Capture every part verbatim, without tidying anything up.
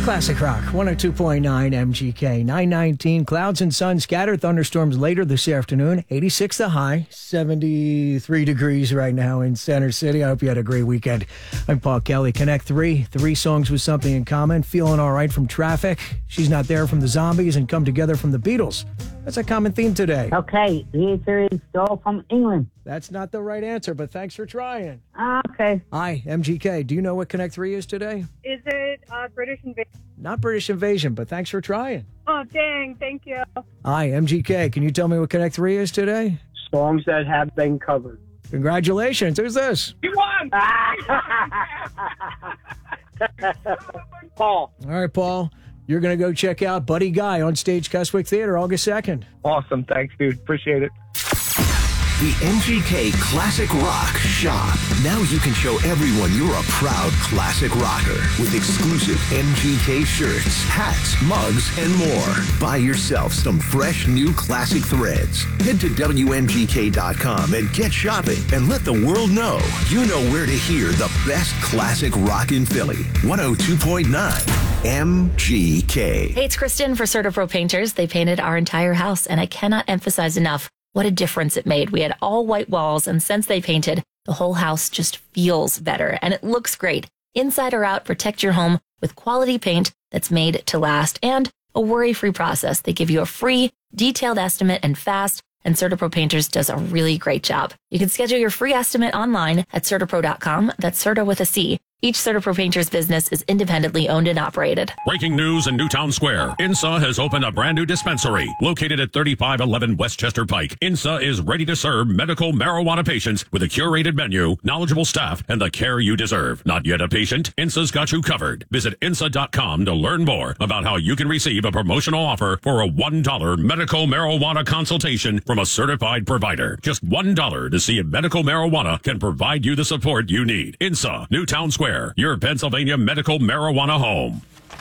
Classic Rock, one oh two point nine M G K, nine nineteen. Clouds and sun scattered, thunderstorms later this afternoon. eighty-six the high, seventy-three degrees right now in Center City. I hope you had a great weekend. I'm Paul Kelly. Connect three, three songs with something in common. Feeling all right from Traffic. She's Not There from the Zombies, and Come Together from the Beatles. That's a common theme today. Okay, the answer is all from England. That's not the right answer, but thanks for trying. Okay. Hi, M G K. Do you know what Connect three is today? Is it uh, British Invasion? Not British Invasion, but thanks for trying. Oh, dang. Thank you. Hi, M G K. Can you tell me what Connect three is today? Songs that have been covered. Congratulations. Who's this? You won! Paul. All right, Paul. You're going to go check out Buddy Guy on stage, Keswick Theater, August second. Awesome. Thanks, dude. Appreciate it. The M G K Classic Rock Shop. Now you can show everyone you're a proud classic rocker with exclusive M G K shirts, hats, mugs, and more. Buy yourself some fresh new classic threads. Head to W M G K dot com and get shopping and let the world know you know where to hear the best classic rock in Philly. one oh two point nine M G K. Hey, it's Kristen for CertaPro Painters. They painted our entire house, and I cannot emphasize enough what a difference it made. We had all white walls, and since they painted, the whole house just feels better, and it looks great. Inside or out, protect your home with quality paint that's made to last and a worry-free process. They give you a free, detailed estimate and fast, and CertaPro Painters does a really great job. You can schedule your free estimate online at Certapro dot com. That's Certa with a C. Each CertaPro Painters business is independently owned and operated. Breaking news in Newtown Square. INSA has opened a brand new dispensary located at thirty-five eleven Westchester Pike. INSA is ready to serve medical marijuana patients with a curated menu, knowledgeable staff, and the care you deserve. Not yet a patient? INSA's got you covered. Visit I N S A dot com to learn more about how you can receive a promotional offer for a one dollar medical marijuana consultation from a certified provider. Just one dollar to see if medical marijuana can provide you the support you need. INSA, Newtown Square. Your Pennsylvania medical marijuana home.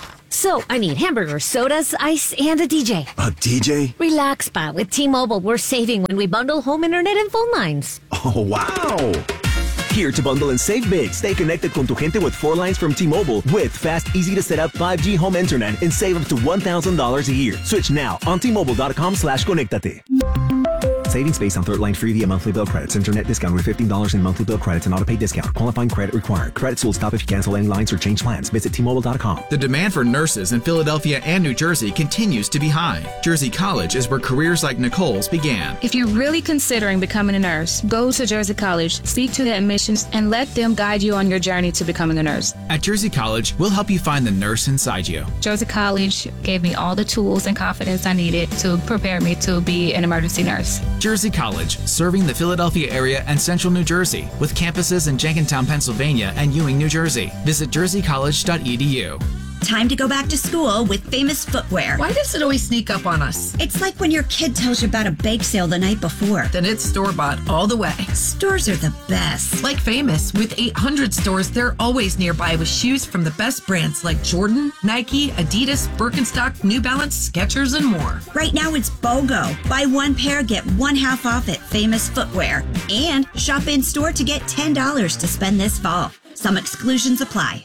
So, I need hamburgers, sodas, ice, and a D J. A D J? Relax, Pa. With T-Mobile, we're saving when we bundle home internet and phone lines. Oh, wow. Here to bundle and save big. Stay connected con tu gente with four lines from T-Mobile with fast, easy-to-set-up five G home internet and save up to one thousand dollars a year. Switch now on T Mobile dot com slash conectate. Savings based on third line free via monthly bill credits. Internet discount with fifteen dollars in monthly bill credits and auto-pay discount. Qualifying credit required. Credits will stop if you cancel any lines or change plans. Visit T Mobile dot com. The demand for nurses in Philadelphia and New Jersey continues to be high. Jersey College is where careers like Nicole's began. If you're really considering becoming a nurse, go to Jersey College, speak to the admissions, and let them guide you on your journey to becoming a nurse. At Jersey College, we'll help you find the nurse inside you. Jersey College gave me all the tools and confidence I needed to prepare me to be an emergency nurse. Jersey College, serving the Philadelphia area and central New Jersey, with campuses in Jenkintown, Pennsylvania and Ewing, New Jersey. Visit jersey college dot e d u. Time to go back to school with Famous Footwear. Why does it always sneak up on us? It's like when your kid tells you about a bake sale the night before. Then it's store-bought all the way. Stores are the best. Like Famous, with eight hundred stores, they're always nearby with shoes from the best brands like Jordan, Nike, Adidas, Birkenstock, New Balance, Skechers, and more. Right now it's BOGO. Buy one pair, get one half off at Famous Footwear. And shop in-store to get ten dollars to spend this fall. Some exclusions apply.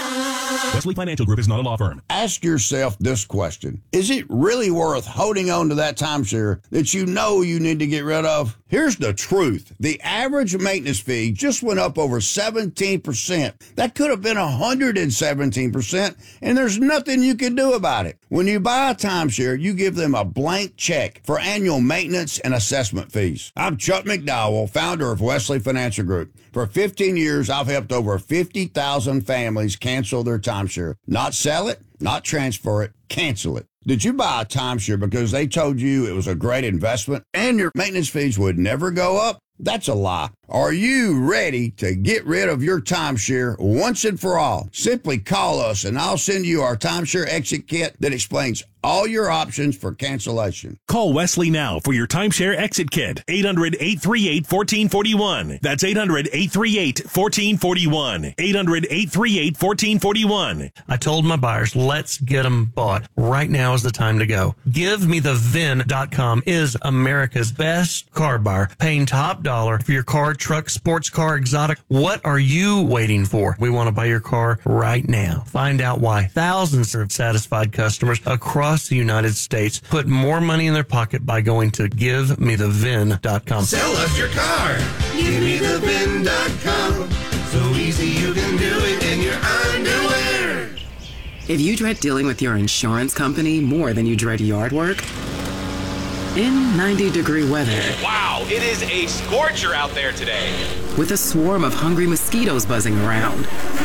Wesley Financial Group is not a law firm. Ask yourself this question. Is it really worth holding on to that timeshare that you know you need to get rid of? Here's the truth. The average maintenance fee just went up over seventeen percent. That could have been one hundred seventeen percent, and there's nothing you can do about it. When you buy a timeshare, you give them a blank check for annual maintenance and assessment fees. I'm Chuck McDowell, founder of Wesley Financial Group. For fifteen years, I've helped over fifty thousand families cancel their timeshare. Not sell it, not transfer it, cancel it. Did you buy a timeshare because they told you it was a great investment and your maintenance fees would never go up? That's a lie. Are you ready to get rid of your timeshare once and for all? Simply call us and I'll send you our timeshare exit kit that explains all your options for cancellation. Call Wesley now for your timeshare exit kit. eight hundred, eight three eight, one four four one. That's eight hundred, eight three eight, one four four one. eight hundred, eight three eight, one four four one. I told my buyers, let's get them bought. Right now is the time to go. Give Me The V I N dot com is America's best car buyer, paying top dollar for your car truck, sports car, exotic. What are you waiting for? We want to buy your car right now. Find out why thousands of satisfied customers across the United States put more money in their pocket by going to give me the V I N dot com. Sell us your car. give me the V I N dot com. So easy you can do it in your underwear. If you dread dealing with your insurance company more than you dread yard work, in ninety degree weather. Wow, it is a scorcher out there today. With a swarm of hungry mosquitoes buzzing around,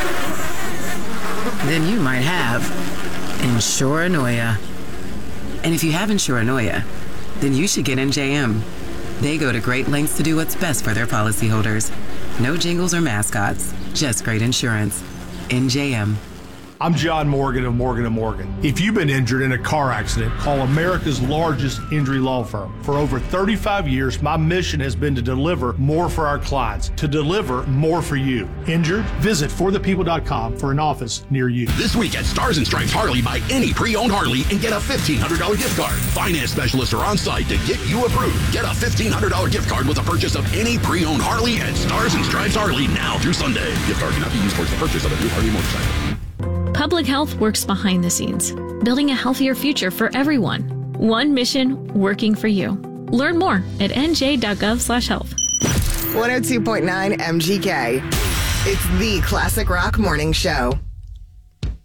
then you might have Insuranoia. And if you have Insuranoia, then you should get N J M. They go to great lengths to do what's best for their policyholders. No jingles or mascots, just great insurance. N J M. I'm John Morgan of Morgan and Morgan. If you've been injured in a car accident, call America's largest injury law firm. For over thirty-five years, my mission has been to deliver more for our clients, to deliver more for you. Injured? Visit for the people dot com for an office near you. This week at Stars and Stripes Harley, buy any pre-owned Harley and get a fifteen hundred dollars gift card. Finance specialists are on site to get you approved. Get a fifteen hundred dollars gift card with a purchase of any pre-owned Harley at Stars and Stripes Harley now through Sunday. Gift card cannot be used towards the purchase of a new Harley motorcycle. Public health works behind the scenes, building a healthier future for everyone. One mission working for you. Learn more at n j dot gov slash health. one oh two point nine M G K. It's the Classic Rock Morning Show.